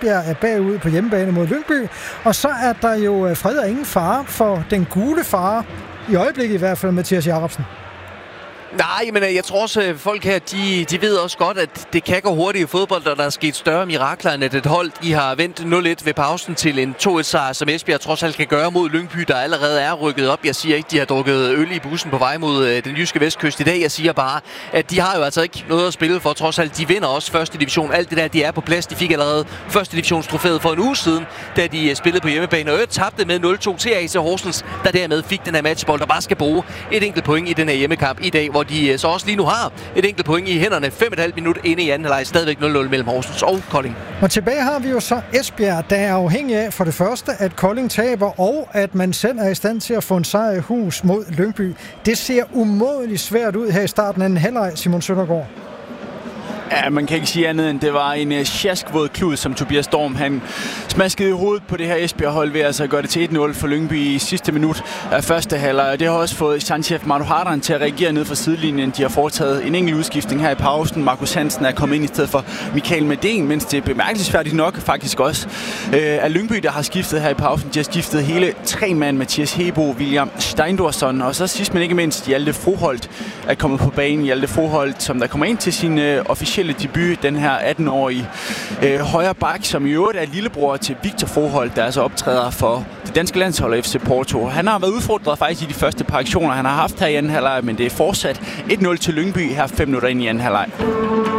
Esbjerg er bagud på hjemmebane mod Lyngby. Og så er der jo fred og ingen fare for den gule fare, i øjeblikket i hvert fald, Mathias Jacobsen. Nej, men jeg tror også, folk her, de ved også godt, at det kan gå hurtigt i fodbold, og der er sket større mirakler, end at et hold, de har vendt 0-1 ved pausen til en 2-1-sejr, som Esbjerg trods alt kan gøre mod Lyngby, der allerede er rykket op. Jeg siger ikke, de har drukket øl i bussen på vej mod den jyske vestkyst i dag. Jeg siger bare, at de har jo altså ikke noget at spille for. Trods alt, de vinder også første division. Alt det der, de er på plads. De fik allerede første divisionstrofæet for en uge siden, da de spillede på hjemmebane. Og tabte med 0-2 til AC Horsens, der dermed fik den her matchbold, der bare skal bruge et enkelt point i den her hjemmekamp i dag, hvor de så også lige nu har et enkelt point i hænderne. 5,5 minut inde i anden halvleg. Stadigvæk 0-0 mellem Horsens og Kolding. Og tilbage har vi jo så Esbjerg, der er afhængig af for det første, at Kolding taber, og at man selv er i stand til at få en sejr i hus mod Lyngby. Det ser umådeligt svært ud her i starten af anden halvleg, Simon Søndergaard. Ja, man kan ikke sige andet end, det var en sjaskvåd klud, som Tobias Storm han smaskede i hovedet på det her Esbjerg-hold ved altså at gøre det til 1-0 for Lyngby i sidste minut af første halvleg. Det har også fået Sanchef Maduhardan til at reagere ned fra sidelinjen. De har foretaget en enkelt udskiftning her i pausen. Markus Hansen er kommet ind i stedet for Michael Medén, mens det er bemærkelsesværdigt nok faktisk også af Lyngby, der har skiftet her i pausen. De har skiftet hele 3 mand, Mathias Hebo, William Steindorsson, og så sidst men ikke mindst Hjalte Froholt er kommet på banen. Hjalte Froholt, som der kommer ind til sin officielle debut, den her 18-årige højre bak, som i øvrigt er lillebror til Victor Froholt, der altså optræder for det danske landshold og FC Porto. Han har været udfordret faktisk i de første par aktioner, han har haft her i anden halvleg, men det er fortsat 1-0 til Lyngby her 5 minutter ind i anden halvleg.